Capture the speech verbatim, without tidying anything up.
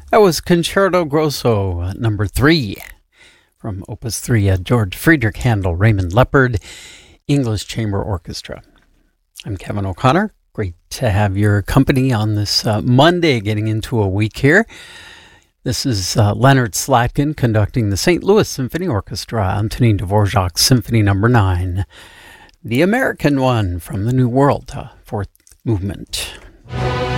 That was Concerto Grosso, uh, number three, from Opus three at George Friedrich Handel, Raymond Leopard, English Chamber Orchestra. I'm Kevin O'Connor. Great to have your company on this uh, Monday, getting into a week here. This is uh, Leonard Slatkin conducting the Saint Louis Symphony Orchestra, Antonin Dvorak's Symphony Number Nine, the American one from the New World, uh, fourth movement.